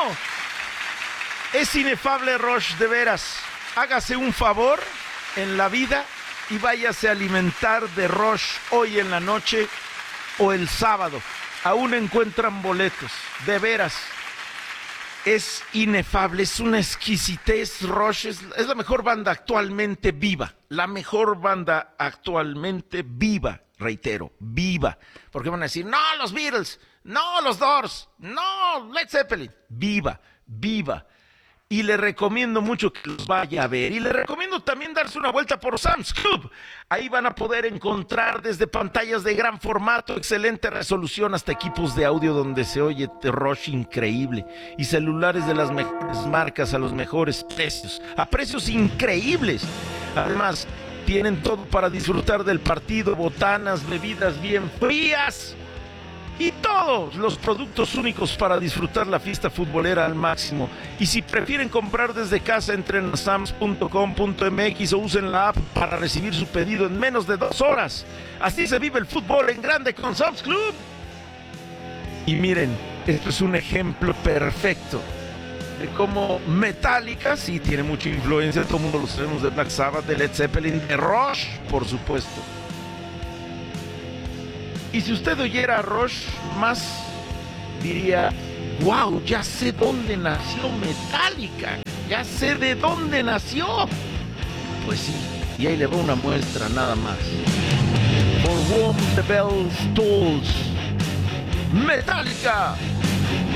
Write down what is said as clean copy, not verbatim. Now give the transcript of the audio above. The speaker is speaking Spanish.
Es inefable Rush, de veras. Hágase un favor en la vida y váyase a alimentar de Rush hoy en la noche o el sábado. Aún encuentran boletos, de veras. Es inefable, es una exquisitez. Rush es la mejor banda actualmente viva. La mejor banda actualmente viva, reitero, viva. Porque van a decir, no, los Beatles, no, los Doors, no, Led Zeppelin. Viva, viva. Y le recomiendo mucho que los vaya a ver. Y le recomiendo también darse una vuelta por Sam's Club. Ahí van a poder encontrar desde pantallas de gran formato, excelente resolución, hasta equipos de audio donde se oye Rush increíble. Y celulares de las mejores marcas a los mejores precios. A precios increíbles. Además, tienen todo para disfrutar del partido, botanas, bebidas bien frías. Y todos los productos únicos para disfrutar la fiesta futbolera al máximo. Y si prefieren comprar desde casa, entren a sams.com.mx o usen la app para recibir su pedido en menos de 2 horas. Así se vive el fútbol en grande con Sam's Club. Y miren, esto es un ejemplo perfecto de cómo Metallica sí tiene mucha influencia. Todo el mundo lo sabemos, de Black Sabbath, de Led Zeppelin, de Rush, por supuesto. Y si usted oyera a Rush más, diría, wow, ya sé dónde nació Metallica, ya sé de dónde nació. Pues sí, y ahí le va una muestra nada más. For whom the bell tolls, Metallica.